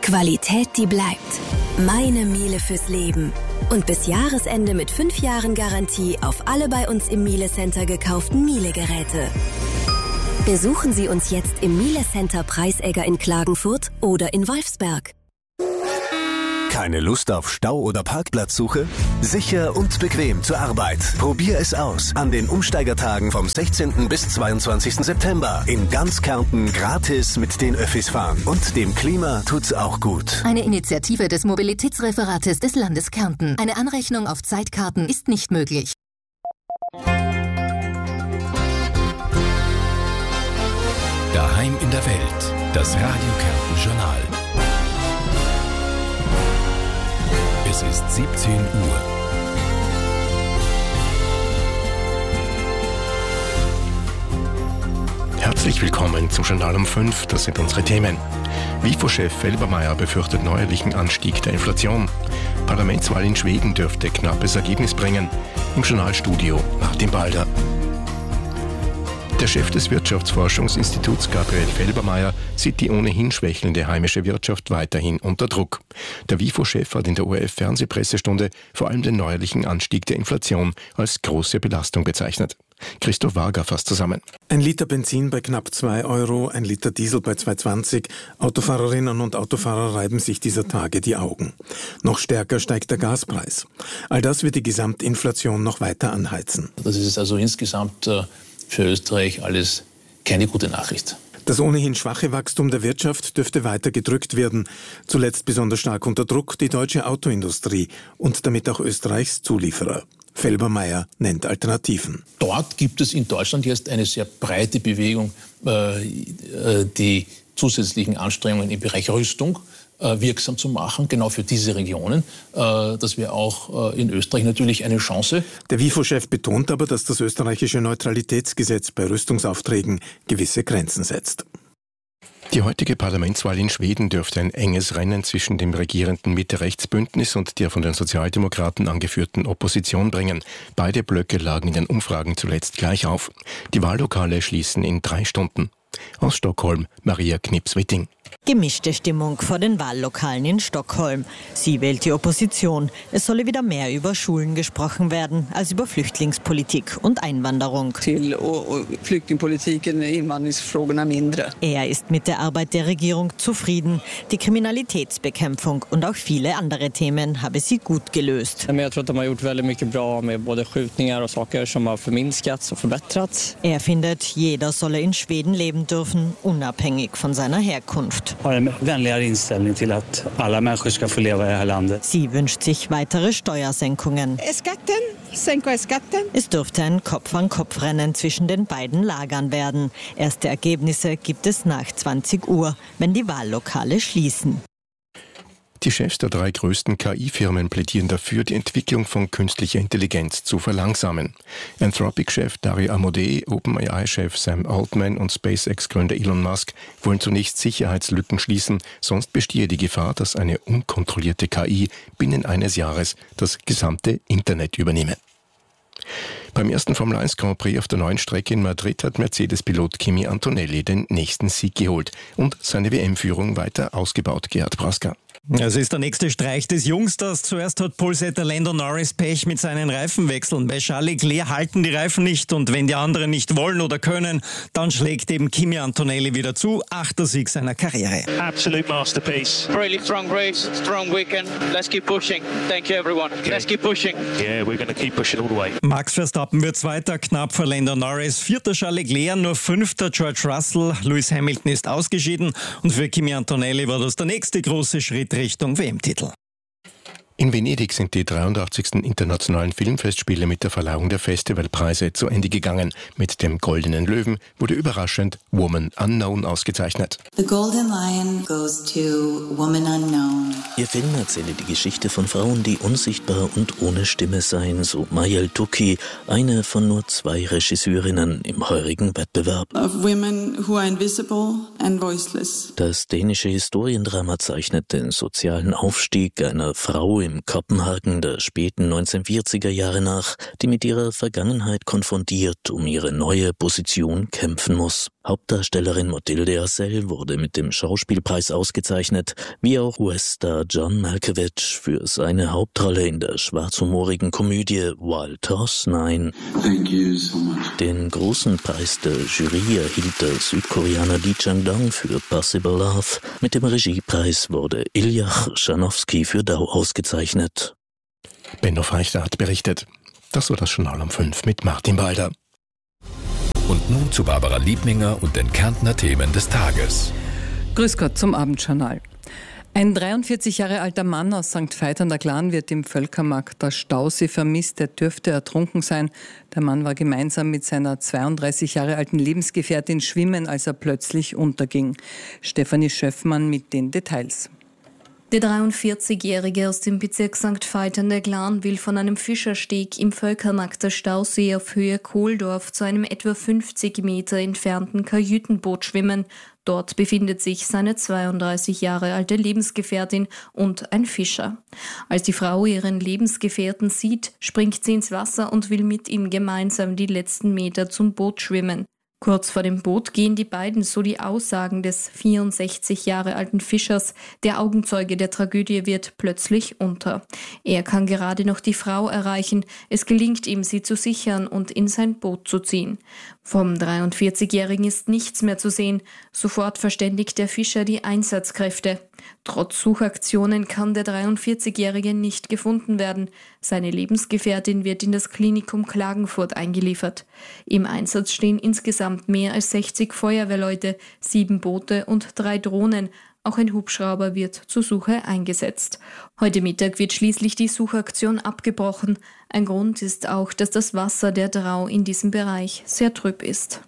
Qualität, die bleibt. Meine Miele fürs Leben. Und bis Jahresende mit 5 Jahren Garantie auf alle bei uns im Miele Center gekauften Miele-Geräte. Besuchen Sie uns jetzt im Miele Center Preisegger in Klagenfurt oder in Wolfsberg. Keine Lust auf Stau oder Parkplatzsuche? Sicher und bequem zur Arbeit. Probier es aus an den Umsteigertagen vom 16. bis 22. September. In ganz Kärnten gratis mit den Öffis fahren. Und dem Klima tut's auch gut. Eine Initiative des Mobilitätsreferates des Landes Kärnten. Eine Anrechnung auf Zeitkarten ist nicht möglich. Daheim in der Welt. Das Radio Kärnten Journal. Es ist 17 Uhr. Herzlich willkommen zum Journal um 5. Das sind unsere Themen. WIFO-Chef Felbermayr befürchtet neuerlichen Anstieg der Inflation. Parlamentswahl in Schweden dürfte knappes Ergebnis bringen. Im Journalstudio Martin Balder. Der Chef des Wirtschaftsforschungsinstituts Gabriel Felbermayr sieht die ohnehin schwächelnde heimische Wirtschaft weiterhin unter Druck. Der WIFO-Chef hat in der ORF-Fernsehpressestunde vor allem den neuerlichen Anstieg der Inflation als große Belastung bezeichnet. Christoph Wager fasst zusammen. 1 Liter Benzin bei knapp 2 Euro, 1 Liter Diesel bei 2,20. Autofahrerinnen und Autofahrer reiben sich dieser Tage die Augen. Noch stärker steigt der Gaspreis. All das wird die Gesamtinflation noch weiter anheizen. Das ist also insgesamt für Österreich alles keine gute Nachricht. Das ohnehin schwache Wachstum der Wirtschaft dürfte weiter gedrückt werden. Zuletzt besonders stark unter Druck die deutsche Autoindustrie und damit auch Österreichs Zulieferer. Felbermayr nennt Alternativen. Dort gibt es in Deutschland jetzt eine sehr breite Bewegung, die zusätzlichen Anstrengungen im Bereich Rüstung wirksam zu machen, genau für diese Regionen. Das wäre auch in Österreich natürlich eine Chance. Der WIFO-Chef betont aber, dass das österreichische Neutralitätsgesetz bei Rüstungsaufträgen gewisse Grenzen setzt. Die heutige Parlamentswahl in Schweden dürfte ein enges Rennen zwischen dem regierenden Mitte-Rechts-Bündnis und der von den Sozialdemokraten angeführten Opposition bringen. Beide Blöcke lagen in den Umfragen zuletzt gleich auf. Die Wahllokale schließen in 3 Stunden. Aus Stockholm, Maria Knips-Witting. Gemischte Stimmung vor den Wahllokalen in Stockholm. Sie wählt die Opposition. Es solle wieder mehr über Schulen gesprochen werden als über Flüchtlingspolitik und Einwanderung. Till flyktingpolitiken, invandringsfrågorna mindre. Er ist mit der Arbeit der Regierung zufrieden. Die Kriminalitätsbekämpfung und auch viele andere Themen habe sie gut gelöst. Jag tror att de har gjort väldigt mycket bra med både skjutningar och saker som har förminskats och förbättrats. Er findet, jeder solle in Schweden leben dürfen, unabhängig von seiner Herkunft. Har en vänligare inställning till att alla människor ska få leva i det här landet. Sie wünscht sich weitere Steuersenkungen. Es dürfte ein Kopf-an-Kopf-Rennen zwischen den beiden Lagern werden. Erste Ergebnisse gibt es nach 20 Uhr, wenn die Wahllokale schließen. Die Chefs der 3 größten KI-Firmen plädieren dafür, die Entwicklung von künstlicher Intelligenz zu verlangsamen. Anthropic-Chef Dario Amodei, OpenAI-Chef Sam Altman und SpaceX-Gründer Elon Musk wollen zunächst Sicherheitslücken schließen, sonst bestehe die Gefahr, dass eine unkontrollierte KI binnen eines Jahres das gesamte Internet übernehme. Beim ersten Formel 1 Grand Prix auf der neuen Strecke in Madrid hat Mercedes-Pilot Kimi Antonelli den nächsten Sieg geholt und seine WM-Führung weiter ausgebaut. Gerhard Praska. Es ist der nächste Streich des Jungsters. Zuerst hat Polesetter Lando Norris Pech mit seinen Reifenwechseln. Bei Charles Leclerc halten die Reifen nicht und wenn die anderen nicht wollen oder können, dann schlägt eben Kimi Antonelli wieder zu. 8. Sieg seiner Karriere. Absolute masterpiece. Really strong race, strong weekend. Let's keep pushing. Thank you everyone. Okay. Let's keep pushing. Yeah, we're going to keep pushing all the way. Max Verstappen wird Zweiter, knapp vor Lando Norris. 4. Charles Leclerc, nur 5. George Russell. Lewis Hamilton ist ausgeschieden und für Kimi Antonelli war das der nächste große Schritt Richtung WM-Titel. In Venedig sind die 83. Internationalen Filmfestspiele mit der Verleihung der Festivalpreise zu Ende gegangen. Mit dem Goldenen Löwen wurde überraschend Woman Unknown ausgezeichnet. The Golden Lion goes to Woman Unknown. Ihr Film erzähle die Geschichte von Frauen, die unsichtbar und ohne Stimme seien, so Mayal Touki, eine von nur 2 Regisseurinnen im heurigen Wettbewerb. Of women who are invisible and voiceless. Das dänische Historiendrama zeichnet den sozialen Aufstieg einer Frau dem Kopenhagen der späten 1940er Jahre nach, die mit ihrer Vergangenheit konfrontiert um ihre neue Position kämpfen muss. Hauptdarstellerin Mathilde Asell wurde mit dem Schauspielpreis ausgezeichnet, wie auch US-Star John Malkovich für seine Hauptrolle in der schwarzhumorigen Komödie Wild Horse 9. Thank you so much. Den großen Preis der Jury erhielt der Südkoreaner Lee Chang-dong für Possible Love. Mit dem Regiepreis wurde Iljach Schanowski für Dau ausgezeichnet. Benno Feichter hat berichtet. Das war das Journal um 5 mit Martin Balder. Und nun zu Barbara Liebninger und den Kärntner Themen des Tages. Grüß Gott zum Abendjournal. Ein 43 Jahre alter Mann aus St. Veit an der Glan wird im Völkermarkt der Stausee vermisst. Er dürfte ertrunken sein. Der Mann war gemeinsam mit seiner 32 Jahre alten Lebensgefährtin schwimmen, als er plötzlich unterging. Stefanie Schöffmann mit den Details. Der 43-Jährige aus dem Bezirk St. Veit an der Glan will von einem Fischersteg im Völkermarkt der Stausee auf Höhe Kohldorf zu einem etwa 50 Meter entfernten Kajütenboot schwimmen. Dort befindet sich seine 32 Jahre alte Lebensgefährtin und ein Fischer. Als die Frau ihren Lebensgefährten sieht, springt sie ins Wasser und will mit ihm gemeinsam die letzten Meter zum Boot schwimmen. Kurz vor dem Boot gehen die beiden, so die Aussagen des 64 Jahre alten Fischers. Der Augenzeuge der Tragödie wird plötzlich unter. Er kann gerade noch die Frau erreichen. Es gelingt ihm, sie zu sichern und in sein Boot zu ziehen. Vom 43-Jährigen ist nichts mehr zu sehen. Sofort verständigt der Fischer die Einsatzkräfte. Trotz Suchaktionen kann der 43-Jährige nicht gefunden werden. Seine Lebensgefährtin wird in das Klinikum Klagenfurt eingeliefert. Im Einsatz stehen insgesamt mehr als 60 Feuerwehrleute, 7 Boote und 3 Drohnen. Auch ein Hubschrauber wird zur Suche eingesetzt. Heute Mittag wird schließlich die Suchaktion abgebrochen. Ein Grund ist auch, dass das Wasser der Drau in diesem Bereich sehr trüb ist.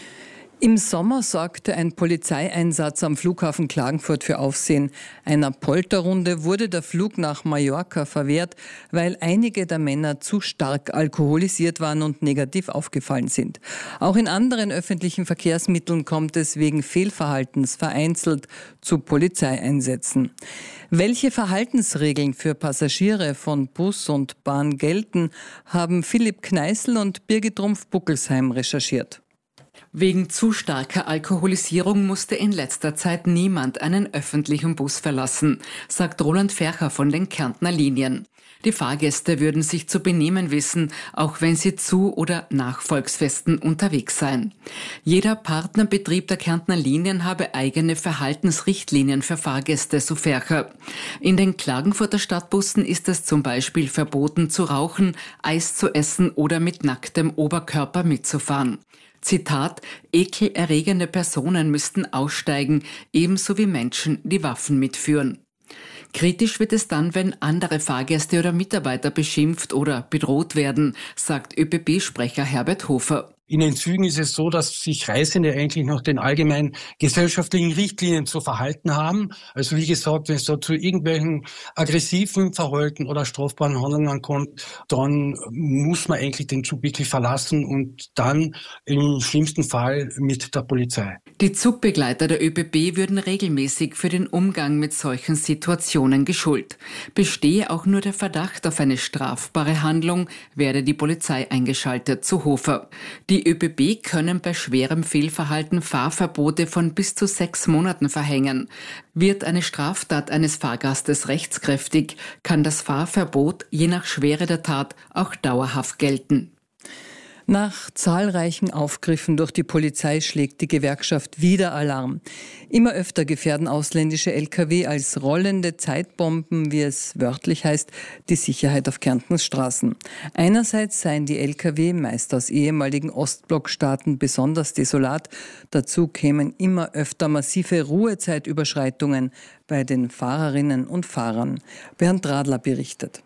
Im Sommer sorgte ein Polizeieinsatz am Flughafen Klagenfurt für Aufsehen. Einer Polterrunde wurde der Flug nach Mallorca verwehrt, weil einige der Männer zu stark alkoholisiert waren und negativ aufgefallen sind. Auch in anderen öffentlichen Verkehrsmitteln kommt es wegen Fehlverhaltens vereinzelt zu Polizeieinsätzen. Welche Verhaltensregeln für Passagiere von Bus und Bahn gelten, haben Philipp Kneißl und Birgit Rumpf-Buckelsheim recherchiert. Wegen zu starker Alkoholisierung musste in letzter Zeit niemand einen öffentlichen Bus verlassen, sagt Roland Fercher von den Kärntner Linien. Die Fahrgäste würden sich zu benehmen wissen, auch wenn sie zu oder nach Volksfesten unterwegs seien. Jeder Partnerbetrieb der Kärntner Linien habe eigene Verhaltensrichtlinien für Fahrgäste, so Fercher. In den Klagenfurter Stadtbussen ist es zum Beispiel verboten zu rauchen, Eis zu essen oder mit nacktem Oberkörper mitzufahren. Zitat: Ekelerregende Personen müssten aussteigen, ebenso wie Menschen, die Waffen mitführen. Kritisch wird es dann, wenn andere Fahrgäste oder Mitarbeiter beschimpft oder bedroht werden, sagt ÖBB-Sprecher Herbert Hofer. In den Zügen ist es so, dass sich Reisende eigentlich nach den allgemeinen gesellschaftlichen Richtlinien zu verhalten haben. Also wie gesagt, wenn es da zu irgendwelchen aggressiven Verhalten oder strafbaren Handlungen kommt, dann muss man eigentlich den Zug wirklich verlassen und dann im schlimmsten Fall mit der Polizei. Die Zugbegleiter der ÖBB würden regelmäßig für den Umgang mit solchen Situationen geschult. Bestehe auch nur der Verdacht auf eine strafbare Handlung, werde die Polizei eingeschaltet, zu Hofer. Die ÖBB können bei schwerem Fehlverhalten Fahrverbote von bis zu 6 Monaten verhängen. Wird eine Straftat eines Fahrgastes rechtskräftig, kann das Fahrverbot je nach Schwere der Tat auch dauerhaft gelten. Nach zahlreichen Aufgriffen durch die Polizei schlägt die Gewerkschaft wieder Alarm. Immer öfter gefährden ausländische Lkw als rollende Zeitbomben, wie es wörtlich heißt, die Sicherheit auf Kärntens Straßen. Einerseits seien die Lkw, meist aus ehemaligen Ostblockstaaten, besonders desolat. Dazu kämen immer öfter massive Ruhezeitüberschreitungen bei den Fahrerinnen und Fahrern. Bernd Radler berichtet.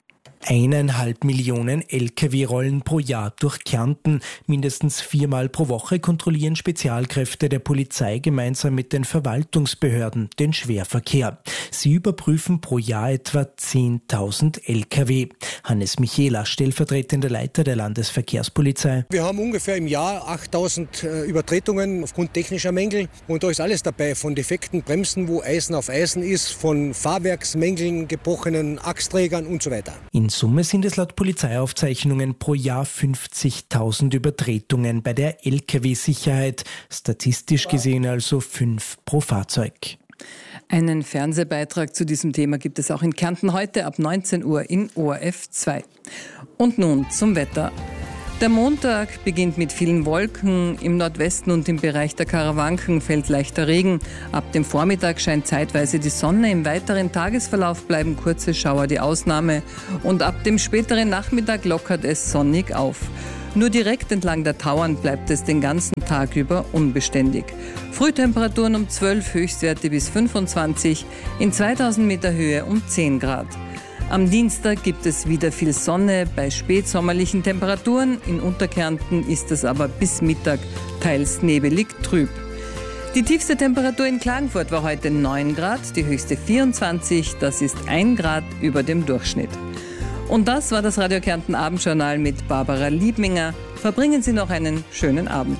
1,5 Millionen Lkw rollen pro Jahr durch Kärnten. Mindestens 4-mal pro Woche kontrollieren Spezialkräfte der Polizei gemeinsam mit den Verwaltungsbehörden den Schwerverkehr. Sie überprüfen pro Jahr etwa 10.000 Lkw. Hannes Michela, stellvertretender Leiter der Landesverkehrspolizei. Wir haben ungefähr im Jahr 8.000 Übertretungen aufgrund technischer Mängel. Und da ist alles dabei, von defekten Bremsen, wo Eisen auf Eisen ist, von Fahrwerksmängeln, gebrochenen Achsträgern und so weiter. In Summe sind es laut Polizeiaufzeichnungen pro Jahr 50.000 Übertretungen bei der Lkw-Sicherheit. Statistisch gesehen also 5 pro Fahrzeug. Einen Fernsehbeitrag zu diesem Thema gibt es auch in Kärnten heute ab 19 Uhr in ORF 2. Und nun zum Wetter. Der Montag beginnt mit vielen Wolken. Im Nordwesten und im Bereich der Karawanken fällt leichter Regen. Ab dem Vormittag scheint zeitweise die Sonne. Im weiteren Tagesverlauf bleiben kurze Schauer die Ausnahme. Und ab dem späteren Nachmittag lockert es sonnig auf. Nur direkt entlang der Tauern bleibt es den ganzen Tag über unbeständig. Frühtemperaturen um 12, Höchstwerte bis 25, in 2000 Meter Höhe um 10 Grad. Am Dienstag gibt es wieder viel Sonne bei spätsommerlichen Temperaturen. In Unterkärnten ist es aber bis Mittag teils nebelig trüb. Die tiefste Temperatur in Klagenfurt war heute 9 Grad, die höchste 24, das ist 1 Grad über dem Durchschnitt. Und das war das Radio Kärnten Abendjournal mit Barbara Liebminger. Verbringen Sie noch einen schönen Abend.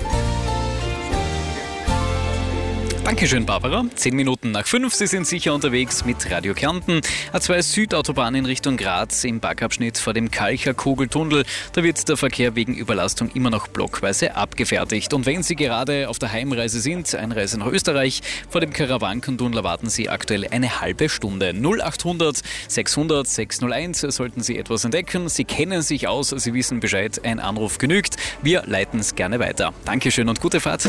Dankeschön, Barbara. 10 Minuten nach 5. Sie sind sicher unterwegs mit Radio Kärnten. A2 Südautobahn in Richtung Graz im Bergabschnitt vor dem Kalcher Kugeltunnel. Da wird der Verkehr wegen Überlastung immer noch blockweise abgefertigt. Und wenn Sie gerade auf der Heimreise sind, Einreise nach Österreich, vor dem Karawankentunnel warten Sie aktuell eine halbe Stunde. 0800 600 601 sollten Sie etwas entdecken. Sie kennen sich aus, Sie wissen Bescheid, ein Anruf genügt. Wir leiten es gerne weiter. Dankeschön und gute Fahrt.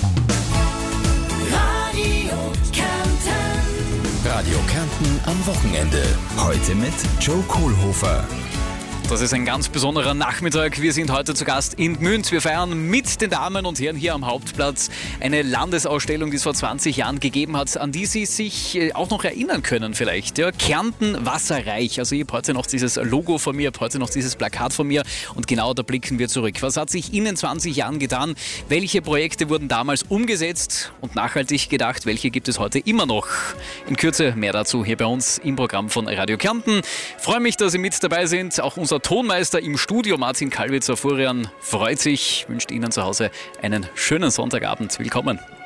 Radio Kärnten am Wochenende. Heute mit Joe Kohlhofer. Das ist ein ganz besonderer Nachmittag. Wir sind heute zu Gast in Gmünd. Wir feiern mit den Damen und Herren hier am Hauptplatz eine Landesausstellung, die es vor 20 Jahren gegeben hat, an die Sie sich auch noch erinnern können vielleicht. Ja, Kärnten wasserreich. Also ich habe heute noch dieses Logo von mir, ich habe heute noch dieses Plakat von mir und genau da blicken wir zurück. Was hat sich in den 20 Jahren getan? Welche Projekte wurden damals umgesetzt und nachhaltig gedacht? Welche gibt es heute immer noch? In Kürze mehr dazu hier bei uns im Programm von Radio Kärnten. Ich freue mich, dass Sie mit dabei sind. Auch unser Tonmeister im Studio, Martin Kalwitzer-Furian, freut sich, wünscht Ihnen zu Hause einen schönen Sonntagabend. Willkommen.